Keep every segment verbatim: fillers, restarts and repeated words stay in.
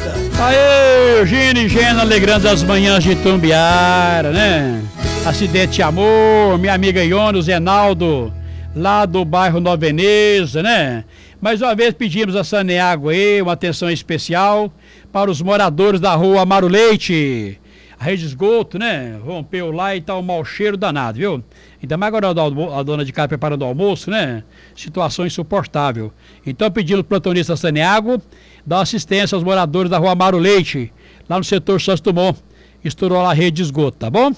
Aê, Eugênio e Gena, alegrando as manhãs de Itumbiara, né? Acidente de amor, minha amiga Ione, o Zenaldo, lá do bairro Nova Veneza, né? Mais uma vez pedimos a Saneago aí, uma atenção especial para os moradores da rua Amaro Leite. A rede de esgoto, né? Rompeu lá e tá um mau cheiro danado, viu? Ainda mais agora a dona de casa preparando o almoço, né? Situação insuportável. Então pedimos pro plantonista Saneago dar assistência aos moradores da rua Amaro Leite, lá no setor Santos Dumont. Estourou lá a rede de esgoto, tá bom?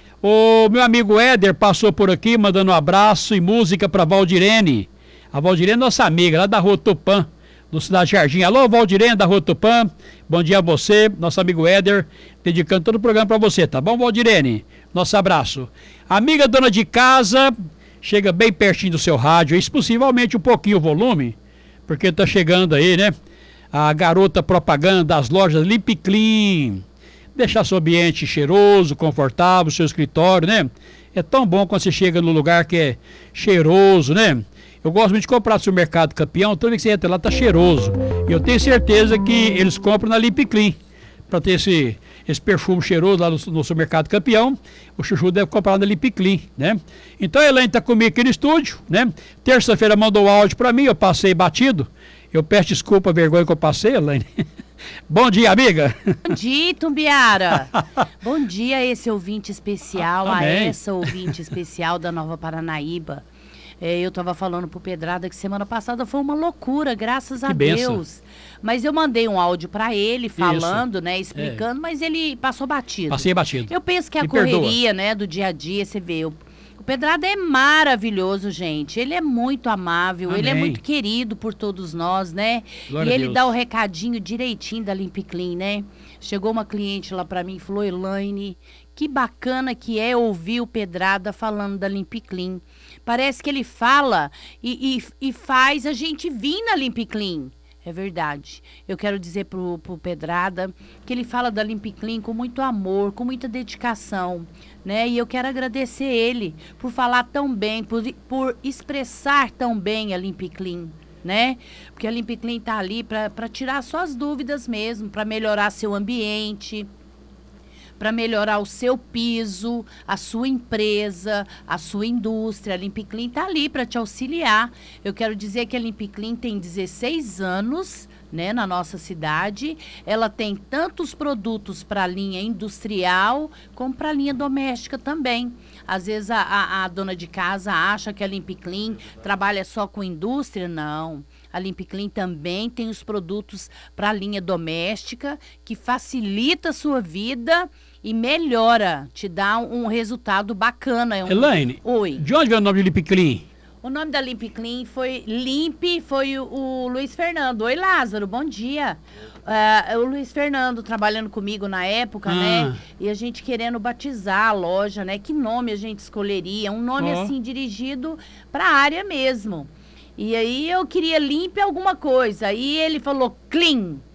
O meu amigo Éder passou por aqui mandando um abraço e música para Valdirene. A Valdirene é nossa amiga, lá da rua Tupã, do Cidade Jardim. Alô, Valdirene, da rua Tupã. Bom dia a você, nosso amigo Éder, dedicando todo o programa para você, tá bom, Valdirene? Nosso abraço. Amiga dona de casa, chega bem pertinho do seu rádio, isso possivelmente um pouquinho o volume, porque tá chegando aí, né? A garota propaganda das lojas Limp Clean. Deixar seu ambiente cheiroso, confortável, seu escritório, né? É tão bom quando você chega num lugar que é cheiroso, né? Eu gosto muito de comprar no supermercado Campeão, toda vez que você entra lá tá cheiroso. E eu tenho certeza que eles compram na Limp Clean, para ter esse, esse perfume cheiroso lá no, no supermercado Campeão. O Chuchu deve comprar na Limp Clean, né? Então a Elaine tá comigo aqui no estúdio, né? Terça-feira mandou o áudio para mim, eu passei batido. Eu peço desculpa a vergonha que eu passei, Elaine. Bom dia, amiga. Bom dia, Itumbiara. Bom dia a esse ouvinte especial, a essa ouvinte especial da Nova Paranaíba. É, eu estava falando pro Pedrada que semana passada foi uma loucura, graças que a benção. Deus. Mas eu mandei um áudio para ele falando, Isso. né, explicando, é. mas ele passou batido. Passei batido. Eu penso que a Me correria, perdoa. né, do dia a dia, você vê, eu, o Pedrada é maravilhoso, gente. Ele é muito amável, Amém. ele é muito querido por todos nós, né? Glória e ele dá o recadinho direitinho da Limp Clean, né? Chegou uma cliente lá pra mim e falou, Elaine, que bacana que é ouvir o Pedrada falando da Limp Clean. Parece que ele fala e, e, e faz a gente vir na Limp Clean. É verdade. Eu quero dizer pro, pro Pedrada que ele fala da Limp Clean com muito amor, com muita dedicação, né? E eu quero agradecer ele por falar tão bem, por, por expressar tão bem a Limp Clean, né? Porque a Limp Clean tá ali para tirar suas dúvidas mesmo, para melhorar seu ambiente, para melhorar o seu piso, a sua empresa, a sua indústria. A Limp Clean está ali para te auxiliar. Eu quero dizer que a Limp Clean tem dezesseis anos, né, na nossa cidade. Ela tem tantos produtos para a linha industrial como para a linha doméstica também. Às vezes a, a, a dona de casa acha que a Limp Clean trabalha só com indústria. Não. A Limp Clean também tem os produtos para a linha doméstica, que facilita a sua vida e melhora, te dá um, um resultado bacana. É um... Elaine, Oi. De onde veio o nome de Limp Clean? O nome da Limp Clean foi Limp, foi o, o Luiz Fernando. Oi, Lázaro, bom dia. Uh, o Luiz Fernando trabalhando comigo na época, ah. né? E a gente querendo batizar a loja, né? Que nome a gente escolheria? Um nome, oh. assim, dirigido para a área mesmo. E aí eu queria Limp alguma coisa. Aí ele falou Clean.